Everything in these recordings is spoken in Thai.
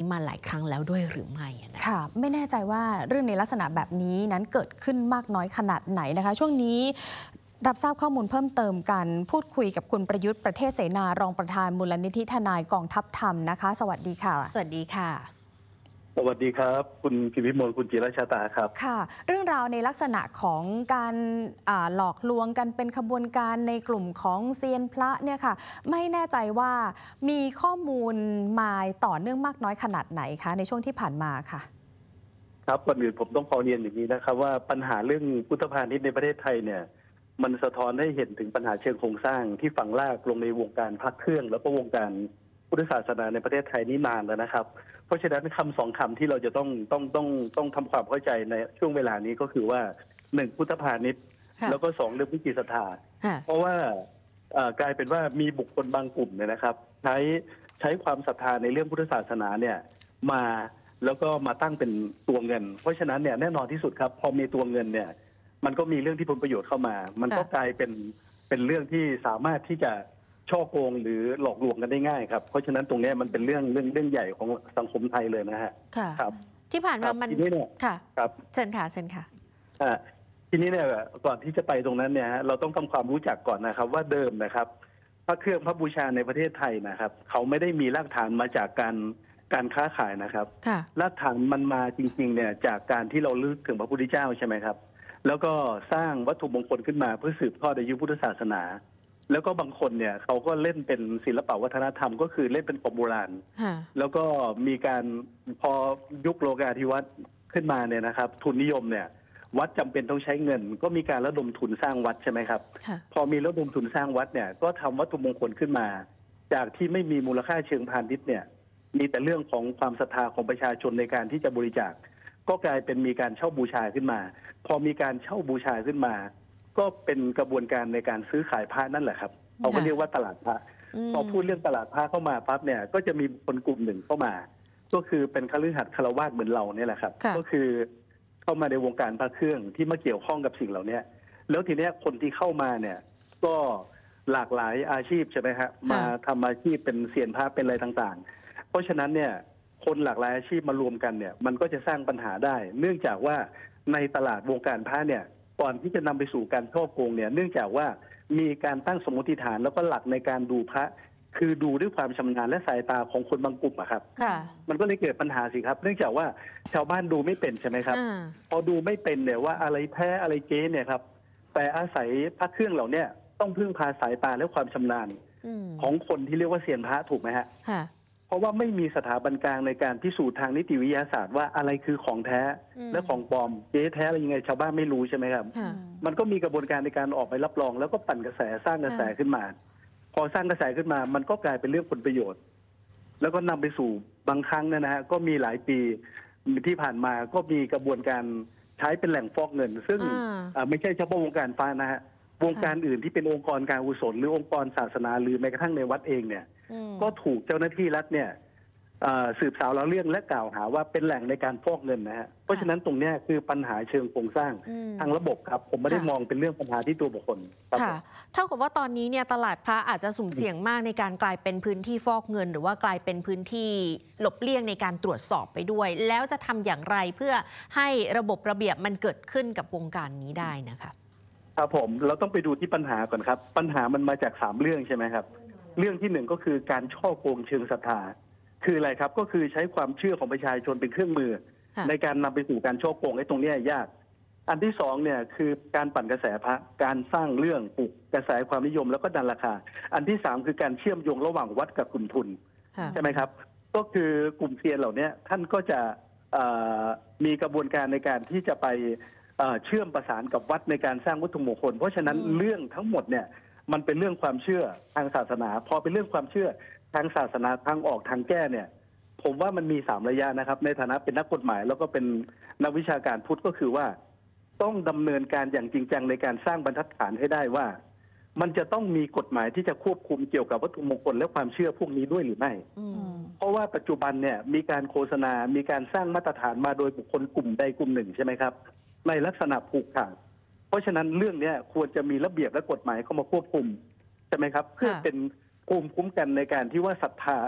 มาหลายครั้งแล้วด้วยหรือไม่นะค่ะไม่แน่ใจว่าเรื่องในลักษณะแบบนี้นั้นเกิดขึ้นมากน้อยขนาดไหนนะคะช่วงนี้รับทราบข้อมูลเพิ่มเติมกันพูดคุยกับคุณประยุทธ์ประเทศเสนารองประธานมูลนิธิทนายกองทัพธรรมนะคะสวัสดีค่ะสวัสดีค่ะสวัสดีครับคุณกิวิมลคุณจิรชาตาครับค่ะเรื่องราวในลักษณะของการหลอกลวงกันเป็นขบวนการในกลุ่มของเซียนพระเนี่ยค่ะไม่แน่ใจว่ามีข้อมูลมาต่อเนื่องมากน้อยขนาดไหนคะในช่วงที่ผ่านมาค่ะครับก่อนอื่นผมต้องขอเรียนอย่างนี้นะครับว่าปัญหาเรื่องพุทธพาณิชย์ในประเทศไทยเนี่ยมันสะท้อนให้เห็นถึงปัญหาเชิงโครงสร้างที่ฝังรากลงในวงการพระเครื่องแล้วก็วงการพุทธศาสนาในประเทศไทยนี้นานแล้วนะครับเพราะฉะนั้นคำสองคำที่เราจะต้องทำความเข้าใจในช่วงเวลานี้ก็คือว่า1พุทธพาณิชย์แล้วก็2เรื่องวิจิตรศรัทธาเพราะว่ากลายเป็นว่ามีบุคคลบางกลุ่มเนี่ยนะครับใช้ความศรัทธาในเรื่องพุทธศาสนาเนี่ยมาแล้วก็มาตั้งเป็นตัวเงินเพราะฉะนั้นเนี่ยแน่นอนที่สุดครับพอมีตัวเงินเนี่ยมันก็มีเรื่องที่ผลประโยชน์เข้ามามันก็กลายเป็นเรื่องที่สามารถที่จะช่อโกงหรือหลอกลวงกันได้ง่ายครับเพราะฉะนั้นตรงนี้มันเป็นเรื่องใหญ่ของสังคมไทยเลยนะฮะครับที่ผ่านมามันทีนี้เนี่ยค่ะครับเชิญค่ะทีนี้เนี่ยก่อนที่จะไปตรงนั้นเนี่ยเราต้องทำความรู้จักก่อนนะครับว่าเดิมนะครับพระเครื่องพระบูชาในประเทศไทยนะครับเขาไม่ได้มีรากฐานมาจากการค้าขายนะครับรากฐานมันมาจริงๆเนี่ยจากการที่เราลึกถึงพระพุทธเจ้าใช่ไหมครับแล้วก็สร้างวัตถุมงคลขึ้นมาเพื่อสืบทอดอายุพุทธศาสนาแล้วก็บางคนเนี่ยเขาก็เล่นเป็นศิลปวัฒนธรรมก็คือเล่นเป็นของโบราณแล้วก็มีการพอยุคโลกาภิวัตน์ขึ้นมาเนี่ยนะครับทุนนิยมเนี่ยวัดจำเป็นต้องใช้เงินก็มีการระดมทุนสร้างวัดใช่ไหมครับพอมีระดมทุนสร้างวัดเนี่ยก็ทำวัตถุมงคลขึ้นมาจากที่ไม่มีมูลค่าเชิงพาณิชย์เนี่ยมีแต่เรื่องของความศรัทธาของประชาชนในการที่จะบริจาคก็กลายเป็นมีการเช่าบูชาขึ้นมาพอมีการเช่าบูชาขึ้นมาก็เป็นกระบวนการในการซื้อขายพระนั่นแหละครับเขาก็เรียกว่าตลาดพระพอพูดเรื่องตลาดพระเข้ามาปั๊บเนี่ยก็จะมีคนกลุ่มหนึ่งเข้ามาก็คือเป็นคฤหัสถ์ฆราวาสเหมือนเราเนี่ยแหละครับก็คือเข้ามาในวงการพระเครื่องที่มาเกี่ยวข้องกับสิ่งเหล่านี้แล้วทีนี้คนที่เข้ามาเนี่ยก็หลากหลายอาชีพใช่ไหมฮะมาทำอาชีพเป็นเซียนพระเป็นอะไรต่างๆเพราะฉะนั้นเนี่ยคนหลากหลายอาชีพมารวมกันเนี่ยมันก็จะสร้างปัญหาได้เนื่องจากว่าในตลาดวงการพระเนี่ยก่อนที่จะนำไปสู่การช่อโกงเนี่ยเนื่องจากว่ามีการตั้งสมมติฐานแล้วก็หลักในการดูพระคือดูด้วยความชำนาญและสายตาของคนบางกลุ่มอะครับมันก็เลยเกิดปัญหาสิครับเนื่องจากว่าชาวบ้านดูไม่เป็นใช่ไหมครับพอดูไม่เป็นเนี่ยว่าอะไรแท้อะไรเก๊เนี่ยครับแต่อาศัยพระเครื่องเหล่านี้ต้องพึ่งพาสายตาและความชำนาญของคนที่เรียกว่าเซียนพระถูกไหมฮะเพราะว่าไม่มีสถาบันกลางในการพิสูจน์ทางนิติวิทยาศาสตร์ว่าอะไรคือของแท้และของปลอมเก๊แท้อะไรยังไงชาวบ้านไม่รู้ใช่ไหมครับมันก็มีกระบวนการในการออกไปรับรองแล้วก็ปั่นกระแสสร้างกระแสขึ้นมาพอสร้างกระแสขึ้นมามันก็กลายเป็นเรื่องผลประโยชน์แล้วก็นำไปสู่บางครั้งนะฮะก็มีหลายปีที่ผ่านมาก็มีกระบวนการใช้เป็นแหล่งฟอกเงินซึ่งไม่ใช่เฉพาะวงการฟ้านะฮะวงการอื่นที่เป็นองค์กรการกุศลหรือองค์กรศาสนาหรือแม้กระทั่งในวัดเองเนี่ยก็ถูกเจ้าหน้าที่รัฐเนี่ยสืบสาวเราเรื่องและกล่าวหาว่าเป็นแหล่งในการฟอกเงินนะฮะเพราะฉะนั้นตรงนี้คือปัญหาเชิงโครงสร้างทางระบบครับผมไม่ได้มองเป็นเรื่องปัญหาที่ตัวบุคคลค่ะเท่ากับว่าตอนนี้เนี่ยตลาดพระอาจจะสุ่มเสี่ยงมากในการกลายเป็นพื้นที่ฟอกเงินหรือว่ากลายเป็นพื้นที่หลบเลี่ยงในการตรวจสอบไปด้วยแล้วจะทำอย่างไรเพื่อให้ระบบระเบียบมันเกิดขึ้นกับวงการนี้ได้นะคะครับผมเราต้องไปดูที่ปัญหาก่อนครับปัญหามันมาจาก3เรื่องใช่ไหมครับเรื่องที่1ก็คือการช่อโกงเชิงศรัทธาคืออะไรครับก็คือใช้ความเชื่อของประชาชนเป็นเครื่องมือในการนำไปสู่การช่อโกงไอ้ตรงนี้ยากอันที่2เนี่ยคือการปั่นกระแสพระการสร้างเรื่องปลุกกระแสความนิยมแล้วก็ดันราคาอันที่3คือการเชื่อมโยงระหว่างวัดกับกลุ่มทุนใช่ไหมครับก็คือกลุ่มเซียนเหล่านี้ท่านก็จะมีกระบวนการในการที่จะไปเชื่อมประสานกับวัดในการสร้างวัตถุมงคลเพราะฉะนั้นเรื่องทั้งหมดเนี่ยมันเป็นเรื่องความเชื่อทางศาสนาพอเป็นเรื่องความเชื่อทางศาสนาทางออกทางแก้เนี่ยผมว่ามันมี3ระยะนะครับในฐานะเป็นนักกฎหมายแล้วก็เป็นนักวิชาการพุทธก็คือว่าต้องดำเนินการอย่างจริงจังในการสร้างบรรทัดฐานให้ได้ว่ามันจะต้องมีกฎหมายที่จะควบคุมเกี่ยวกับวัตถุมงคลและความเชื่อพวกนี้ด้วยหรือไม่เพราะว่าปัจจุบันเนี่ยมีการโฆษณามีการสร้างมาตรฐานมาโดยบุคคลกลุ่มใดกลุ่มหนึ่งใช่ไหมครับในลักษณะผูกขาดเพราะฉะนั้นเรื่องนี้ควรจะมีระเบียบและกฎหมายเข้ามาควบคุมใช่ไหมครับเพื่อเป็นภูมิคุ้มกันในการที่ว่าศรัทธา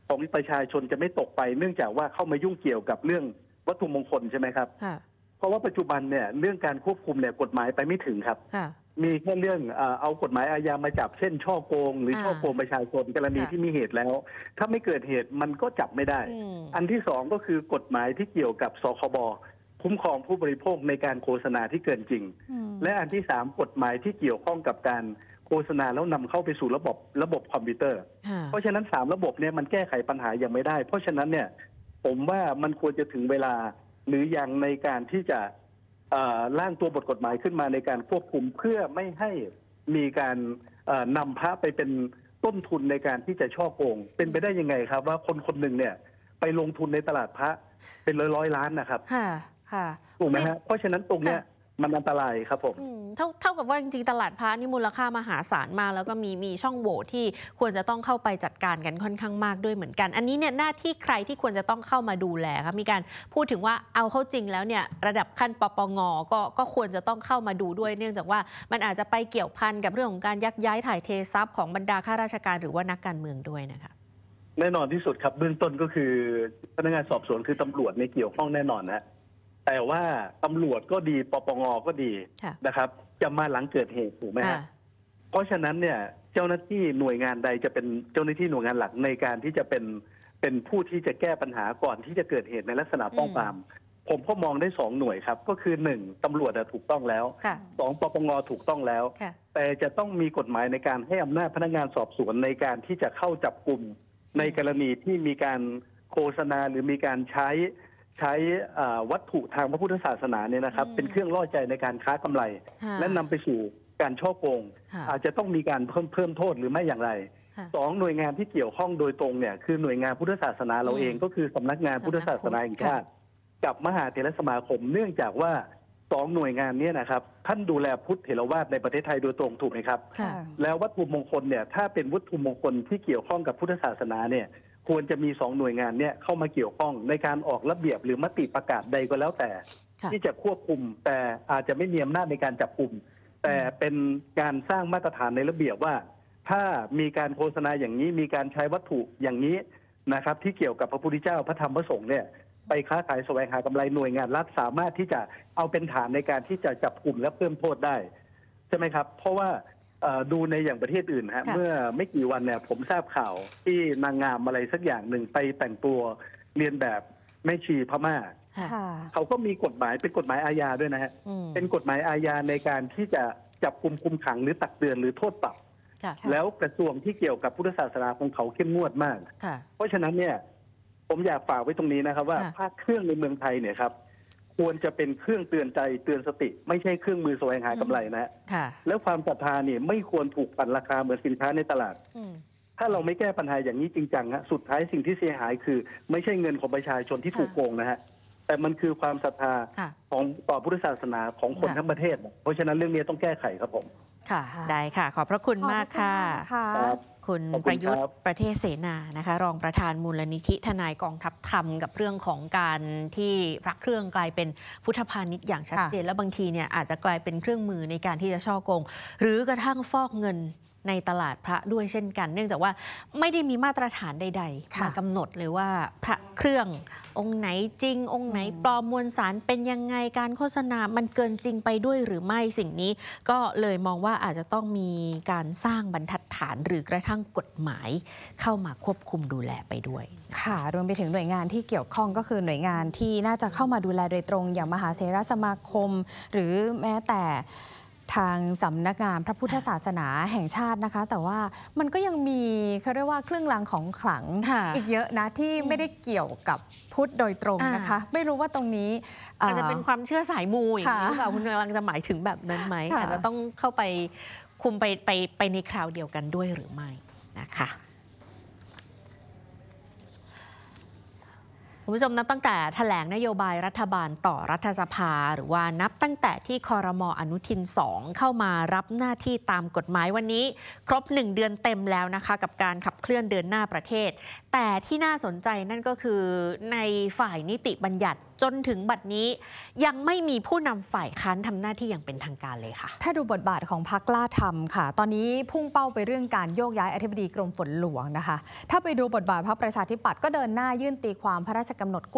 ของประชาชนจะไม่ตกไปเนื่องจากว่าเข้ามายุ่งเกี่ยวกับเรื่องวัตถุมงคลใช่ไหมครับค่ะเพราะว่าปัจจุบันเนี่ยเรื่องการควบคุมเนี่ยกฎหมายไปไม่ถึงครับค่ะมีแค่เรื่องเอากฎหมายอาญามาจับเช่นช่อโกงหรือช่อโกงประชาชนกรณีที่มีเหตุแล้ว ถ้าไม่เกิดเหตุมันก็จับไม่ได้ อันที่สองก็คือกฎหมายที่เกี่ยวกับสคบคุ้มครองผู้บริโภคในการโฆษณาที่เกินจริง และอันที่สามกฎหมายที่เกี่ยวข้องกับการโฆษณาแล้วนำเข้าไปสู่ระบบคอมพิวเตอร์ เพราะฉะนั้น3ระบบเนี่ยมันแก้ไขปัญหายังไม่ได้ เพราะฉะนั้นเนี่ยผมว่ามันควรจะถึงเวลาหรือยังในการที่จะร่างตัวบทกฎหมายขึ้นมาในการควบคุมเพื่อไม่ให้มีการนำพระไปเป็นต้นทุนในการที่จะช่อโกงเป็นไปได้ยังไงครับว่าคนคนหนึ่งเนี่ยไปลงทุนในตลาดพระเป็นร้อยล้านนะครับค่ะ ค่ะถูกไหมฮะเพราะฉะนั้นตรงเนี้ยมันอันตรายครับผมเท่ากับว่าจริงๆตลาดพระนี่มูลค่ามหาศาลมากแล้วก็มีช่องโหว่ที่ควรจะต้องเข้าไปจัดการกันค่อนข้างมากด้วยเหมือนกัน อันนี้เนี่ยหน้าที่ใครที่ควรจะต้องเข้ามาดูแลครับมีการพูดถึงว่าเอาเข้าจริงแล้วเนี่ยระดับขั้นปปงก็ควรจะต้องเข้ามาดูด้วยเนื่องจากว่ามันอาจจะไปเกี่ยวพันกับเรื่องของการยักย้ายถ่ายเททรัพย์ของบรรดาข้าราชการหรือว่านักการเมืองด้วยนะคะแน่นอนที่สุดครับเบื้องต้นก็คือพนักงานสอบสวนคือตำรวจในเกี่ยวข้องแน่นอนนะแต่ว่าตำรวจก็ดีปปงก็ดีนะครับจะมาหลังเกิดเหตุถูกไหมฮะเพราะฉะนั้นเนี่ยเจ้าหน้าที่หน่วยงานใดจะเป็นเจ้าหน้าที่หน่วยงานหลักในการที่จะเป็นผู้ที่จะแก้ปัญหาก่อนที่จะเกิดเหตุในลักษณะป้องปรามผมก็มองได้2หน่วยครับก็คือ1ตำรวจถูกต้องแล้ว2ปปงถูกต้องแล้วแต่จะต้องมีกฎหมายในการให้อำนาจพนักงานสอบสวนในการที่จะเข้าจับกุมในกรณีที่มีการโฆษณาหรือมีการใช้วัตถุทางพระพุทธศาสนาเนี่ยนะครับเป็นเครื่องล่อใจในการค้ากำไรและนำไปสู่การช่อโกงอาจจะต้องมีการเพิ่มโทษหรือไม่อย่างไร2หน่วยงานที่เกี่ยวข้องโดยตรงเนี่ยคือหน่วยงานพุทธศาสนาเราเองก็คือสำนักงานพุทธศาสนาแห่งชาติกับมหาเถรสมาคมเนื่องจากว่า2หน่วยงานนี้นะครับท่านดูแลพุทธเถรวาทในประเทศไทยโดยตรงถูกไหมครับแล้ววัตถุมงคลเนี่ยถ้าเป็นวัตถุมงคลที่เกี่ยวข้องกับพุทธศาสนาเนี่ยควรจะมี2หน่วยงานเนี่ยเข้ามาเกี่ยวข้องในการออกระเบียบหรือมติประกาศใดก็แล้วแต่ที่จะควบคุมแต่อาจจะไม่มีอำนาจในการจับกุมแต่เป็นการสร้างมาตรฐานในระเบียบว่าถ้ามีการโฆษณาอย่างนี้มีการใช้วัตถุอย่างนี้นะครับที่เกี่ยวกับพระพุทธเจ้าพระธรรมพระสงฆ์เนี่ยไปค้าขายแสวงหากำไรหน่วยงานรัฐสามารถที่จะเอาเป็นฐานในการที่จะจับกุมและเพิ่มโทษได้ใช่ไหมครับเพราะว่าดูในอย่างประเทศอื่นฮะเมื่อไม่กี่วันเนี่ยผมทราบข่าวที่นางงามอะไรสักอย่างหนึ่งไปแต่งตัวเรียนแบบแม่ชีพม่าเขาก็มีกฎหมายเป็นกฎหมายอาญาด้วยนะฮะเป็นกฎหมายอาญาในการที่จะจับกุมคุมขังหรือตักเตือนหรือโทษปรับแล้วกระทรวงที่เกี่ยวกับพุทธศาสนาของเขาเข้มงวดมากเพราะฉะนั้นเนี่ยผมอยากฝากไว้ตรงนี้นะครับว่าภาคเครื่องในเมืองไทยเนี่ยครับควรจะเป็นเครื่องเตือนใจเตือนสติไม่ใช่เครื่องมือแสวงหากำไรนะแล้วความศรัทธาเนี่ยไม่ควรถูกปั่นราคาเหมือนสินค้าในตลาดถ้าเราไม่แก้ปัญหาอย่างนี้จริงจังฮะสุดท้ายสิ่งที่เสียหายคือไม่ใช่เงินของประชาชนที่ถูกโกงนะฮะแต่มันคือความศรัทธาของต่อพุทธศาสนาของคนทั้งประเทศเพราะฉะนั้นเรื่องนี้ต้องแก้ไขครับผมค่ะได้ค่ะขอบพระคุณมากค่ะคุณประยุทธ์ประเทศเสนานะคะรองประธานมูลนิธิทนายกองทัพธรรมกับเรื่องของการที่พระเครื่องกลายเป็นพุทธพาณิชย์อย่างชัดเจนและบางทีเนี่ยอาจจะกลายเป็นเครื่องมือในการที่จะช่อโกงหรือกระทั่งฟอกเงินในตลาดพระด้วยเช่นกันเนื่องจากว่าไม่ได้มีมาตรฐานใดๆมากำหนดเลยว่าพระเครื่ององค์ไหนจริงองค์ไหนปลอมมวลสารเป็นยังไงการโฆษณามันเกินจริงไปด้วยหรือไม่สิ่งนี้ก็เลยมองว่าอาจจะต้องมีการสร้างบรรทัดฐานหรือกระทั่งกฎหมายเข้ามาควบคุมดูแลไปด้วยค่ะรวมไปถึงหน่วยงานที่เกี่ยวข้องก็คือหน่วยงานที่น่าจะเข้ามาดูแลโดยตรงอย่างมหาเถรสมาคมหรือแม้แต่ทางสำนักงานพระพุทธศาสนาแห่งชาตินะคะแต่ว่ามันก็ยังมีเขาเรียกว่าเครื่องรางของขลังอีกเยอะนะที่ไม่ได้เกี่ยวกับพุทธโดยตรงนะคะไม่รู้ว่าตรงนี้อาจจะเป็นความเชื่อสายมูอย่างนี้หรือเปล่าคุณกำลังจะหมายถึงแบบนั้นไหมอาจจะต้องเข้าไปคุมไปในคราวเดียวกันด้วยหรือไม่นะคะคุณผู้ชมนับตั้งแต่แถลงนโยบายรัฐบาลต่อรัฐสภาหรือว่านับตั้งแต่ที่ครม.อนุทิน 2 เข้ามารับหน้าที่ตามกฎหมายวันนี้ครบ1 เดือนเต็มแล้วนะคะกับการขับเคลื่อนเดินหน้าประเทศแต่ที่น่าสนใจนั่นก็คือในฝ่ายนิติบัญญัติจนถึงบัดนี้ยังไม่มีผู้นำฝ่ายค้านทำหน้าที่อย่างเป็นทางการเลยค่ะถ้าดูบทบาทของพรรคกล้าทำค่ะตอนนี้พุ่งเป้าไปเรื่องการโยกย้ายอธิบดีกรมฝนหลวงนะคะถ้าไปดูบทบาทพรรคประชาธิปัตย์ก็เดินหน้ายื่นตีความพระราชกำหนด